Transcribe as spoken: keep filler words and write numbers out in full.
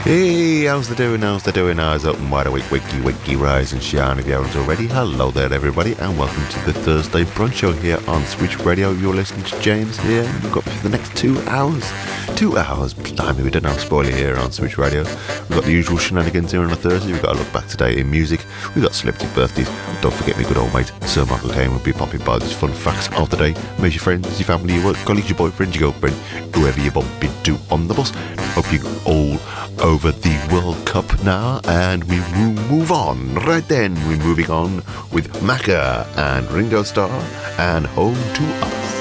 Hey, how's the doing? How's the doing? Eyes open wide awake, wakey, wakey, rise and shine if you haven't already. Hello there, everybody, and welcome to the Thursday Brunch Show here on Switch Radio. You're listening to James here. We've got for the next two hours. Two hours. Blimey, we don't have a spoiler here on Switch Radio. We've got the usual shenanigans here on a Thursday. We've got a look back today in music. We've got celebrity birthdays. Don't forget me good old mate, Sir Michael Caine, will be popping by these fun facts of the day. Make your friends, your family, your work colleagues, your boyfriend, your girlfriend, whoever you bump into on the bus. Hope you all over the World Cup now, and we move on. Right then, we're moving on with Macca and Ringo Starr and Home to Us.